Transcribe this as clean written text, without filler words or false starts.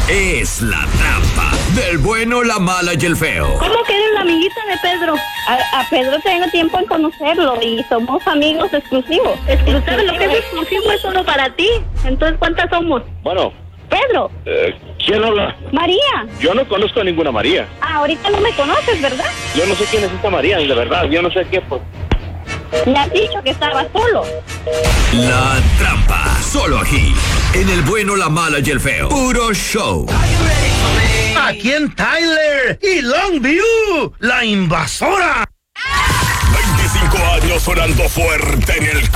es La Trampa, del bueno, la mala y el feo. ¿Cómo que eres la amiguita de Pedro? A Pedro tengo tiempo en conocerlo y somos amigos exclusivos. ¿Sabes lo que es exclusivo? Es solo para ti. Entonces, ¿cuántas somos? Bueno. Pedro. ¿Quién habla? María. Yo no conozco a ninguna María. Ahorita no me conoces, ¿verdad? Yo no sé quién es esta María, de verdad. Yo no sé qué, pues. Me has dicho que estaba solo. La Trampa, solo aquí, en el bueno, la mala y el feo. Puro show. Aquí en Tyler y Longview, la invasora. 25 años sonando fuerte en el